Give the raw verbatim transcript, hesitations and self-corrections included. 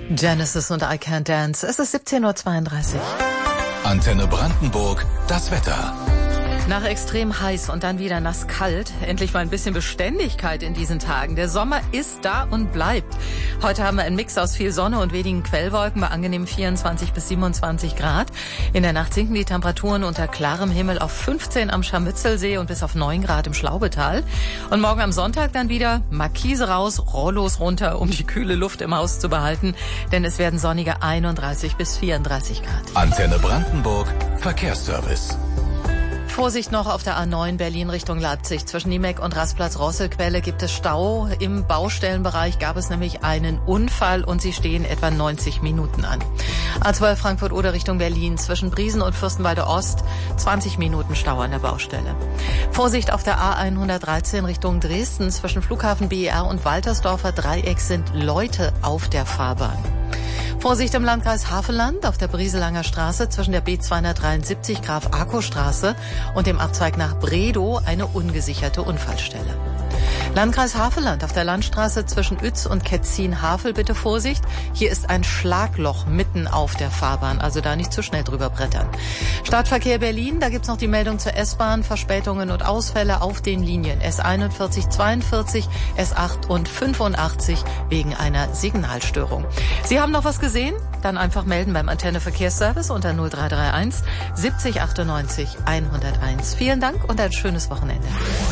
Genesis und I Can't Dance. Es ist siebzehn Uhr zweiunddreißig. Antenne Brandenburg, das Wetter. Nach extrem heiß und dann wieder nass kalt, endlich mal ein bisschen Beständigkeit in diesen Tagen. Der Sommer ist da und bleibt. Heute haben wir einen Mix aus viel Sonne und wenigen Quellwolken bei angenehm vierundzwanzig bis siebenundzwanzig Grad. In der Nacht sinken die Temperaturen unter klarem Himmel auf fünfzehn am Scharmützelsee und bis auf neun Grad im Schlaubetal. Und morgen am Sonntag dann wieder Markise raus, Rollos runter, um die kühle Luft im Haus zu behalten. Denn es werden sonnige einunddreißig bis vierunddreißig Grad. Antenne Brandenburg, Verkehrsservice. Vorsicht noch auf der A neun Berlin Richtung Leipzig. Zwischen Niemeck und Rastplatz-Rosselquelle gibt es Stau. Im Baustellenbereich gab es nämlich einen Unfall und sie stehen etwa neunzig Minuten an. A zwölf Frankfurt-Oder Richtung Berlin. Zwischen Briesen und Fürstenwalde Ost zwanzig Minuten Stau an der Baustelle. Vorsicht auf der A hundertdreizehn Richtung Dresden. Zwischen Flughafen B E R und Waltersdorfer Dreieck sind Leute auf der Fahrbahn. Vorsicht im Landkreis Havelland auf der Brieselanger Straße zwischen der B zweihundertdreiundsiebzig Graf-Arco-Straße und dem Abzweig nach Bredow eine ungesicherte Unfallstelle. Landkreis Havelland auf der Landstraße zwischen Uetz und Ketzin-Havel bitte Vorsicht. Hier ist ein Schlagloch mitten auf der Fahrbahn, also da nicht zu schnell drüber brettern. Stadtverkehr Berlin, da gibt's noch die Meldung zur S-Bahn, Verspätungen und Ausfälle auf den Linien S einundvierzig, zweiundvierzig, S acht und fünfundachtzig wegen einer Signalstörung. Sie haben noch was gesehen? Dann einfach melden beim Antenne Verkehrsservice unter null drei drei eins siebzig achtundneunzig hunderteins. Vielen Dank und ein schönes Wochenende.